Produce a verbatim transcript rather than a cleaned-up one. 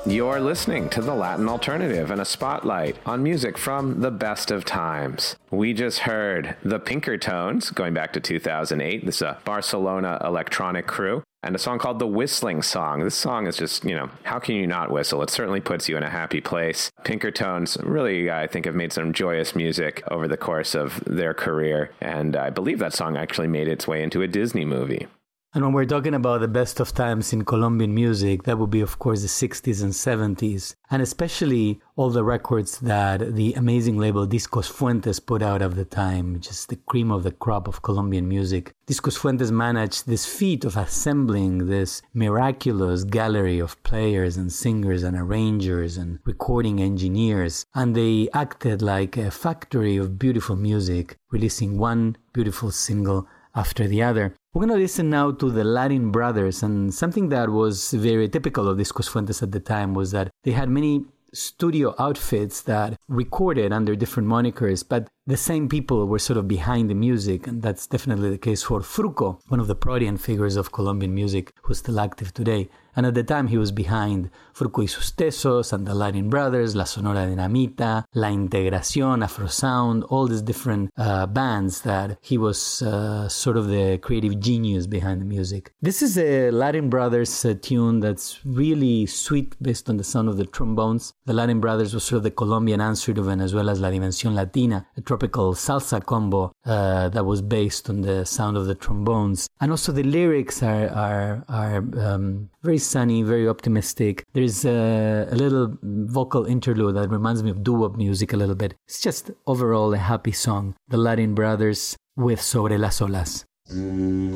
You're listening to The Latin Alternative and a spotlight on music from the best of times. We just heard the Pinkertones, going back to two thousand eight. This is a Barcelona electronic crew, and a song called The Whistling Song. This song is just, you know, how can you not whistle? It certainly puts you in a happy place. Pinkertones really, I think, have made some joyous music over the course of their career, and I believe that song actually made its way into a Disney movie. And when we're talking about the best of times in Colombian music, that would be, of course, the sixties and seventies, and especially all the records that the amazing label Discos Fuentes put out at the time, just the cream of the crop of Colombian music. Discos Fuentes managed this feat of assembling this miraculous gallery of players and singers and arrangers and recording engineers, and they acted like a factory of beautiful music, releasing one beautiful single after the other. We're going to listen now to the Latin Brothers, and something that was very typical of Discos Fuentes at the time was that they had many studio outfits that recorded under different monikers, but the same people were sort of behind the music, and that's definitely the case for Fruco, one of the prominent figures of Colombian music who's still active today. And at the time, he was behind Fruco y sus Tesos and the Latin Brothers, La Sonora Dinamita, La Integración, Afro Sound, all these different uh, bands that he was uh, sort of the creative genius behind the music. This is a Latin Brothers uh, tune that's really sweet based on the sound of the trombones. The Latin Brothers was sort of the Colombian answer to Venezuela's La Dimensión Latina, a tropical salsa combo uh, that was based on the sound of the trombones. And also the lyrics are, are, are um, very sunny, very optimistic. There's a, a little vocal interlude that reminds me of doo-wop music a little bit. It's just overall a happy song. The Latin Brothers with Sobre las Olas.